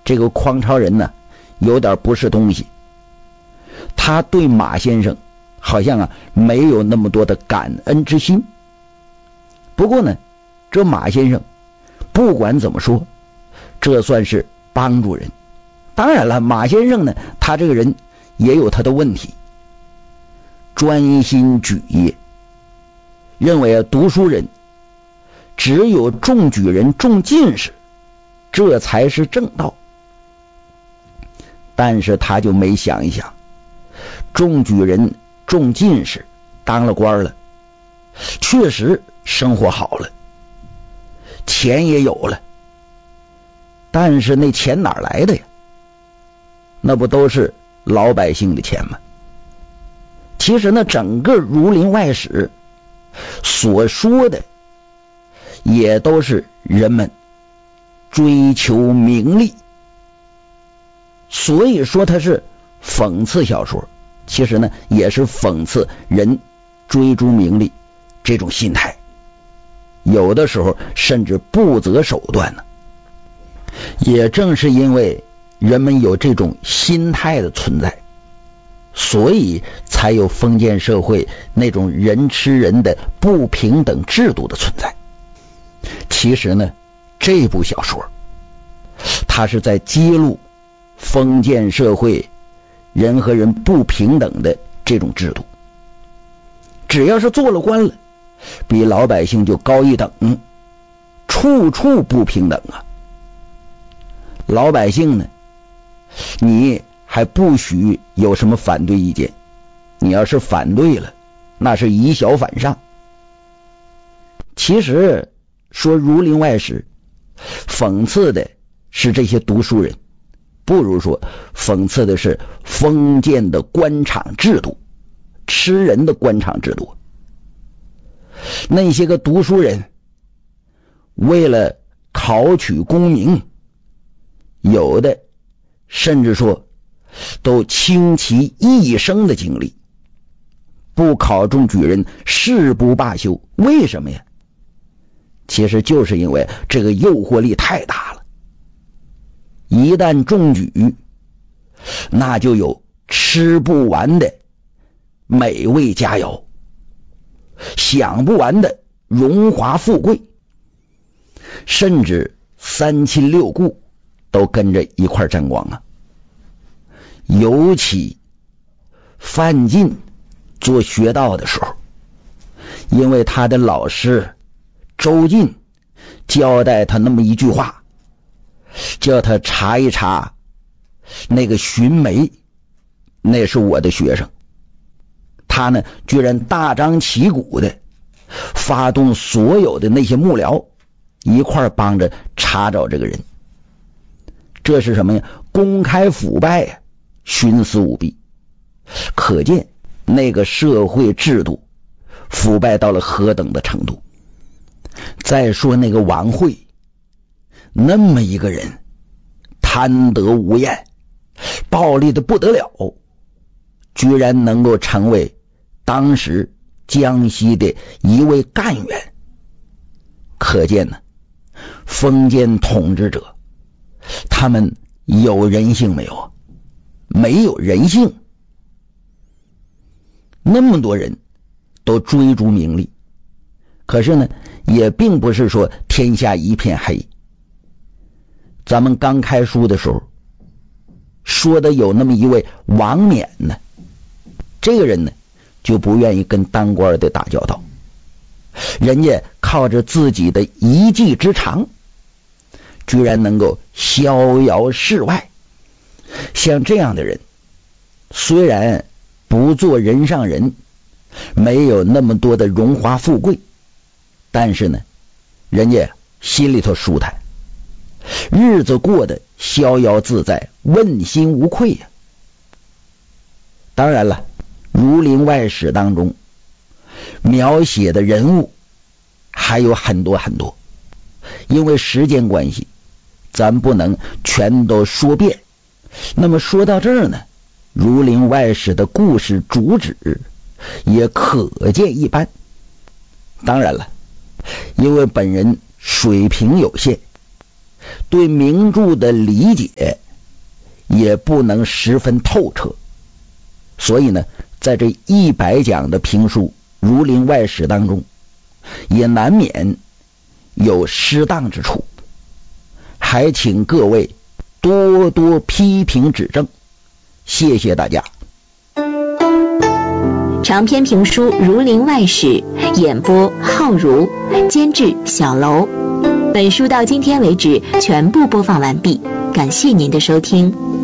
这个匡超人呢有点不是东西，他对马先生好像没有那么多的感恩之心。不过呢，这马先生不管怎么说，这算是帮助人。当然了，马先生呢，他这个人也有他的问题，专心举业，认为读书人只有中举人、中进士，这才是正道。但是他就没想一想，中举人、中进士，当了官了，确实生活好了，钱也有了，但是那钱哪来的呀？那不都是老百姓的钱吗？其实呢，整个《儒林外史》所说的也都是人们追求名利，所以说它是讽刺小说，其实呢也是讽刺人追逐名利这种心态，有的时候甚至不择手段呢。也正是因为人们有这种心态的存在，所以才有封建社会那种人吃人的不平等制度的存在。其实呢，这部小说它是在揭露封建社会人和人不平等的这种制度。只要是做了官了，比老百姓就高一等，处处不平等啊。老百姓呢，你还不许有什么反对意见，你要是反对了，那是以小反上。其实说《儒林外史》讽刺的是这些读书人，不如说讽刺的是封建的官场制度，吃人的官场制度。那些个读书人为了考取功名，有的甚至说都倾其一生的精力，不考中举人誓不罢休。为什么呀？其实就是因为这个诱惑力太大了，一旦中举，那就有吃不完的美味佳肴，享不完的荣华富贵，甚至三亲六故都跟着一块沾光啊。尤其范进做学道的时候，因为他的老师周进交代他那么一句话，叫他查一查那个荀眉，那是我的学生。他呢居然大张旗鼓的发动所有的那些幕僚一块帮着查找这个人。这是什么呀？公开腐败呀，徇私舞弊。可见那个社会制度腐败到了何等的程度。再说那个王惠，那么一个人贪得无厌，暴力的不得了，居然能够成为当时江西的一位干员。可见呢，封建统治者他们有人性没有？没有人性。那么多人都追逐名利，可是呢也并不是说天下一片黑。咱们刚开书的时候说的有那么一位王冕呢，这个人呢就不愿意跟当官的打交道，人家靠着自己的一技之长，居然能够逍遥世外。像这样的人，虽然不做人上人，没有那么多的荣华富贵，但是呢人家心里头舒坦，日子过得逍遥自在，问心无愧呀。当然了，《儒林外史》当中描写的人物还有很多很多，因为时间关系咱不能全都说遍。那么说到这儿呢，《儒林外史》的故事主旨也可见一斑。当然了，因为本人水平有限， 对名著的理解也不能十分透彻，所以呢，在这100讲的评书《儒林外史》当中，也难免有失当之处，还请各位多多批评指正，谢谢大家。 长篇评书《儒林外史》，演播浩如，监制小楼。本书到今天为止全部播放完毕，感谢您的收听。